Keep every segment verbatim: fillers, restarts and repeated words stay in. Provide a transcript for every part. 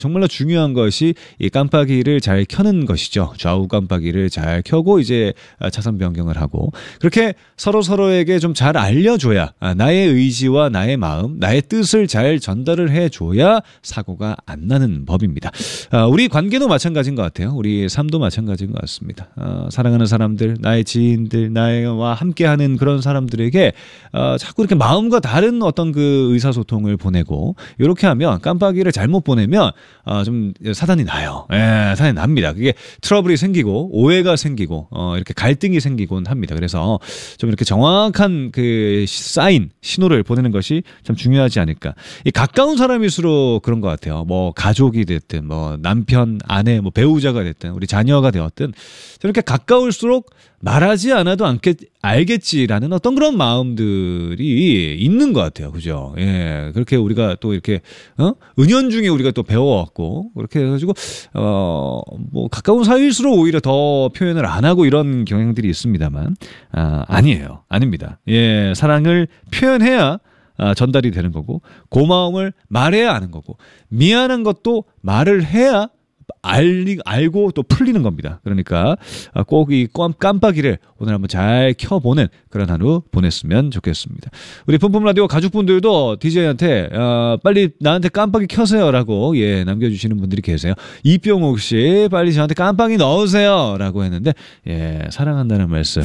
정말로 중요한 것이 이 깜빡이를 잘 켜는 것이죠. 좌우 깜빡이를 잘 켜고 이제 차선 변경을 하고 그렇게 서로 서로에게 좀 잘 알려줘야 나의 의지와 나의 마음, 나의 뜻을 잘 전달을 해줘야 사고가 안 나는 법입니다. 우리 관계도 마찬가지인 것 같아요. 우리 삶도 마찬가지인 것 같습니다. 사랑하는 사람들, 나의 지인들, 나와 함께하는 그런 사람들에게 자꾸 이렇게 마음과 다른 어떤 그 의사소통을 보내고 이렇게 하면 깜빡이를 잘못 보내면 어, 좀 사단이 나요. 예, 사단이 납니다. 그게 트러블이 생기고 오해가 생기고 어, 이렇게 갈등이 생기곤 합니다. 그래서 좀 이렇게 정확한 그 사인, 신호를 보내는 것이 참 중요하지 않을까. 이 가까운 사람일수록 그런 것 같아요. 뭐 가족이 됐든 뭐 남편, 아내, 뭐 배우자가 됐든 우리 자녀가 되었든 저렇게 가까울수록 말하지 않아도 않겠, 알겠지라는 어떤 그런 마음들이 있는 것 같아요. 그죠? 예. 그렇게 우리가 또 이렇게, 어? 은연중에 우리가 또 배워왔고, 그렇게 해가지고, 어, 뭐, 가까운 사이일수록 오히려 더 표현을 안 하고 이런 경향들이 있습니다만, 아, 아니에요. 아닙니다. 예. 사랑을 표현해야 아, 전달이 되는 거고, 고마움을 말해야 하는 거고, 미안한 것도 말을 해야 알리, 알고 또 풀리는 겁니다. 그러니까 꼭 이 깜빡이를 오늘 한번 잘 켜보는 그런 하루 보냈으면 좋겠습니다. 우리 뿜뿜라디오 가족분들도 디제이한테 어, 빨리 나한테 깜빡이 켜세요라고 예 남겨주시는 분들이 계세요. 이병옥 씨 빨리 저한테 깜빡이 넣으세요라고 했는데 예 사랑한다는 말씀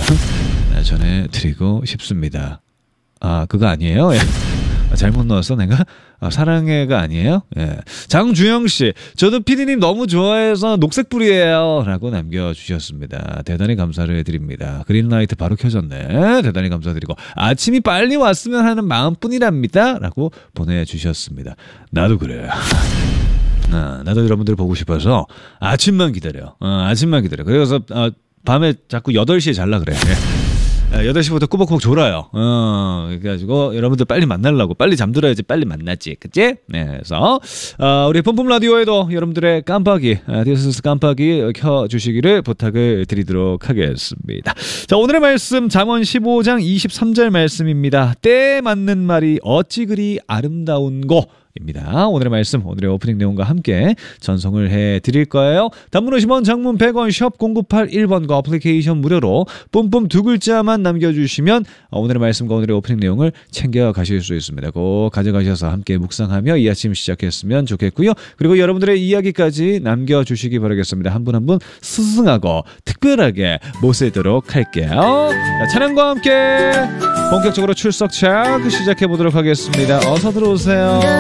전해드리고 싶습니다. 아 그거 아니에요? 예. 잘못 넣었어 내가? 아, 사랑해가 아니에요? 예. 장주영씨 저도 피디님 너무 좋아해서 녹색불이에요 라고 남겨주셨습니다. 대단히 감사를 드립니다. 그린라이트 바로 켜졌네. 대단히 감사드리고 아침이 빨리 왔으면 하는 마음뿐이랍니다 라고 보내주셨습니다. 나도 그래. 아, 나도 여러분들 보고 싶어서 아침만 기다려. 어, 아침만 기다려. 그래서 어, 밤에 자꾸 여덟 시에 잘라 그래. 예. 여덟 시부터 꾸벅꾸벅 졸아요. 어, 그래가지고 여러분들 빨리 만나려고 빨리 잠들어야지 빨리 만나지. 그치? 네, 그래서 어, 우리 뿜뿜 라디오에도 여러분들의 깜빡이 디에스에스 깜빡이 켜주시기를 부탁을 드리도록 하겠습니다. 자 오늘의 말씀 잠언 십오 장 이십삼 절 말씀입니다. 때에 맞는 말이 어찌 그리 아름다운고 입니다. 오늘의 말씀, 오늘의 오프닝 내용과 함께 전송을 해드릴 거예요. 단문 오십 원, 장문 백 원, 샵 공구팔일 번과 어플리케이션 무료로 뿜뿜 두 글자만 남겨주시면 오늘의 말씀과 오늘의 오프닝 내용을 챙겨가실 수 있습니다. 꼭 가져가셔서 함께 묵상하며 이 아침 시작했으면 좋겠고요. 그리고 여러분들의 이야기까지 남겨주시기 바라겠습니다. 한 분 한 분 스승하고 특별하게 모시도록 할게요. 자, 찬양과 함께 본격적으로 출석 체크 시작해보도록 하겠습니다. 어서 들어오세요.